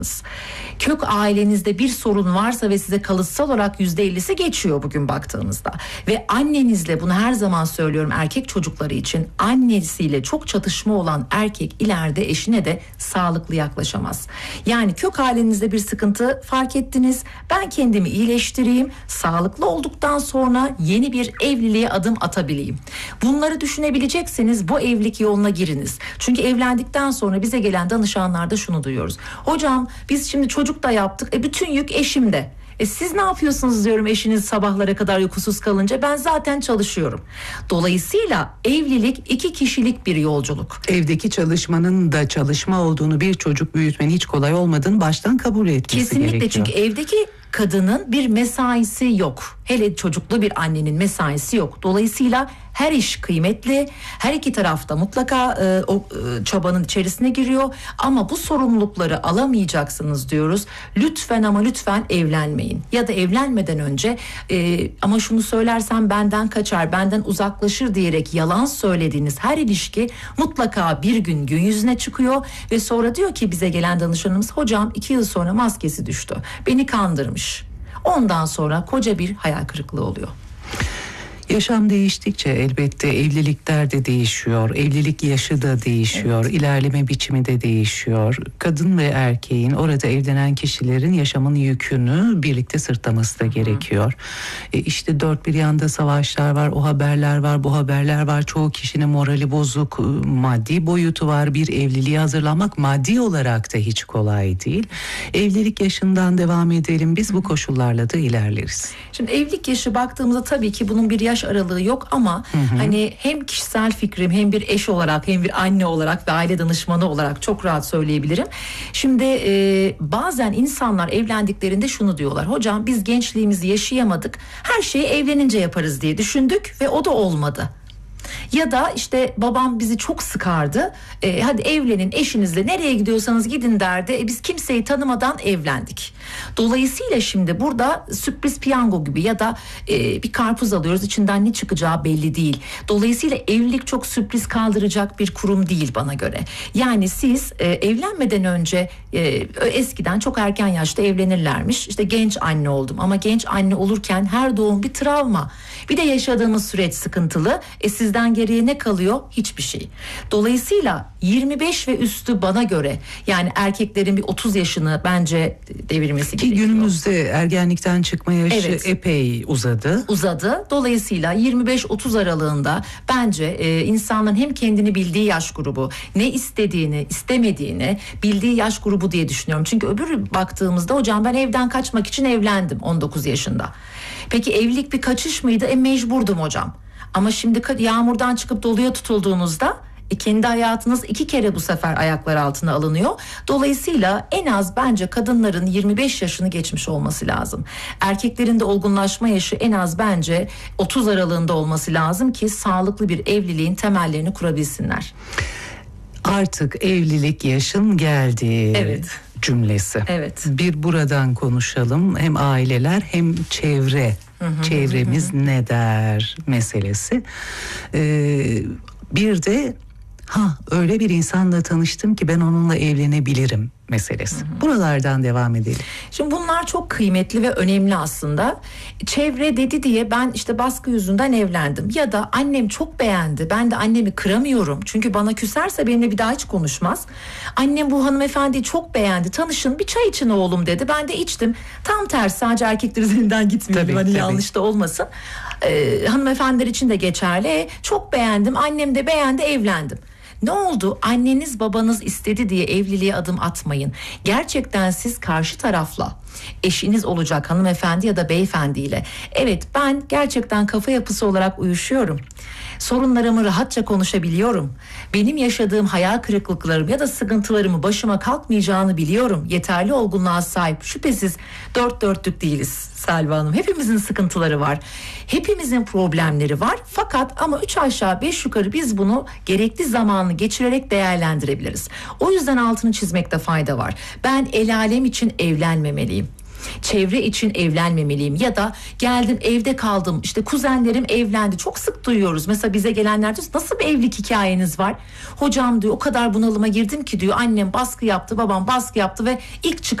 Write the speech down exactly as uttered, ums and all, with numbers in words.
Kök ailenizde bir sorun varsa ve size kalıtsal olarak yüzde ellisi geçiyor bugün baktığımızda. Ve annenizle, bunu her zaman söylüyorum erkek çocukları için, annesiyle çok çatışma olan erkek ileride eşine de sağlıklı yaklaşamaz. Yani kök ailenizde bir sıkıntı fark ettiniz. Ben kendimi iyileştireyim. Sağlıklı olduktan sonra yeni bir evliliğe adım atabileyim. Bunları düşünebilecekseniz bu evlilik yoluna giriniz. Çünkü evlendikten sonra bize gelen danışanlarda şunu duyuyoruz. Hocam biz şimdi çocuk da yaptık. E bütün yük eşimde. E siz ne yapıyorsunuz diyorum eşiniz sabahlara kadar uykusuz kalınca. Ben zaten çalışıyorum. Dolayısıyla evlilik iki kişilik bir yolculuk. Evdeki çalışmanın da çalışma olduğunu, bir çocuk büyütmenin hiç kolay olmadığını baştan kabul etmesi Kesinlikle gerekiyor. Çünkü evdeki kadının bir mesaisi yok. Hele çocuklu bir annenin mesaisi yok. Dolayısıyla her iş kıymetli. Her iki tarafta mutlaka e, o e, çabanın içerisine giriyor. Ama bu sorumlulukları alamayacaksınız diyoruz. Lütfen ama lütfen evlenmeyin. Ya da evlenmeden önce e, ama şunu söylersem benden kaçar, benden uzaklaşır diyerek yalan söylediğiniz her ilişki mutlaka bir gün gün yüzüne çıkıyor. Ve sonra diyor ki bize gelen danışanımız, hocam iki yıl sonra maskesi düştü. Beni kandırmış. Ondan sonra koca bir hayal kırıklığı oluyor. Yaşam değiştikçe elbette evlilikler de değişiyor, evlilik yaşı da değişiyor, evet. İlerleme biçimi de değişiyor. Kadın ve erkeğin, orada evlenen kişilerin yaşamın yükünü birlikte sırtlaması da gerekiyor. E işte dört bir yanda savaşlar var, o haberler var, bu haberler var. Çoğu kişinin morali bozuk, maddi boyutu var. Bir evliliğe hazırlanmak maddi olarak da hiç kolay değil. Evlilik yaşından devam edelim, biz bu koşullarla da ilerleriz. Şimdi evlilik yaşı baktığımızda tabii ki bunun bir yaş aralığı yok ama hı hı. hani hem kişisel fikrim, hem bir eş olarak, hem bir anne olarak ve aile danışmanı olarak çok rahat söyleyebilirim. Şimdi e, bazen insanlar evlendiklerinde şunu diyorlar: hocam biz gençliğimizi yaşayamadık, her şeyi evlenince yaparız diye düşündük ve o da olmadı. Ya da işte babam bizi çok sıkardı. E, hadi evlenin, eşinizle nereye gidiyorsanız gidin derdi. E, biz kimseyi tanımadan evlendik. Dolayısıyla şimdi burada sürpriz piyango gibi ya da e, bir karpuz alıyoruz, içinden ne çıkacağı belli değil. Dolayısıyla evlilik çok sürpriz kaldıracak bir kurum değil bana göre. Yani siz e, evlenmeden önce e, eskiden çok erken yaşta evlenirlermiş. İşte genç anne oldum ama genç anne olurken her doğum bir travma. Bir de yaşadığımız süreç sıkıntılı. E sizden geriye ne kalıyor? Hiçbir şey. Dolayısıyla yirmi beş ve üstü bana göre, yani erkeklerin bir otuz yaşını bence devirmesi ki gerekiyor. Günümüzde ergenlikten çıkma yaşı evet. epey uzadı. Uzadı. Dolayısıyla yirmi beş otuz aralığında bence e, insanların hem kendini bildiği yaş grubu, ne istediğini, istemediğini bildiği yaş grubu diye düşünüyorum. Çünkü öbürü baktığımızda, hocam ben evden kaçmak için evlendim on dokuz yaşında. Peki evlilik bir kaçış mıydı? E mecburdum hocam. Ama şimdi yağmurdan çıkıp doluya tutulduğunuzda e, kendi hayatınız iki kere bu sefer ayaklar altına alınıyor. Dolayısıyla en az bence kadınların yirmi beş yaşını geçmiş olması lazım. Erkeklerin de olgunlaşma yaşı en az bence otuz aralığında olması lazım ki sağlıklı bir evliliğin temellerini kurabilsinler. Artık evlilik yaşın geldi. Evet. Cümlesi. Evet. Bir buradan konuşalım. Hem aileler hem çevre. Hı hı, Çevremiz hı hı. ne der meselesi. Ee, bir de ha öyle bir insanla tanıştım ki ben onunla evlenebilirim meselesi. Hı hı. Buralardan devam edelim. Şimdi bunlar çok kıymetli ve önemli aslında. Çevre dedi diye ben işte baskı yüzünden evlendim. Ya da annem çok beğendi, ben de annemi kıramıyorum. Çünkü bana küserse benimle bir daha hiç konuşmaz. Annem bu hanımefendiyi çok beğendi, tanışın bir çay için oğlum dedi. Ben de içtim. Tam tersi, sadece erkekler üzerinden gitmeyelim. Hani yanlış da olmasın. Ee, hanımefendiler için de geçerli. Çok beğendim, annem de beğendi, evlendim. Ne oldu? Anneniz babanız istedi diye evliliğe adım atmayın. Gerçekten siz karşı tarafla, eşiniz olacak hanımefendi ya da beyefendiyle, evet ben gerçekten kafa yapısı olarak uyuşuyorum, sorunlarımı rahatça konuşabiliyorum, benim yaşadığım hayal kırıklıklarım ya da sıkıntılarımı başıma kalkmayacağını biliyorum, yeterli olgunluğa sahip, şüphesiz dört dörtlük değiliz Selva Hanım, hepimizin sıkıntıları var, hepimizin problemleri var, fakat ama üç aşağı beş yukarı biz bunu gerekli zamanı geçirerek değerlendirebiliriz. O yüzden altını çizmekte fayda var. Ben el alem için evlenmemeliyim. Çevre için evlenmemeliyim ya da geldim evde kaldım, işte kuzenlerim evlendi. Çok sık duyuyoruz. Mesela bize gelenler diyor, nasıl bir evlilik hikayeniz var? Hocam diyor, o kadar bunalıma girdim ki diyor, annem baskı yaptı, babam baskı yaptı ve ilk çıkan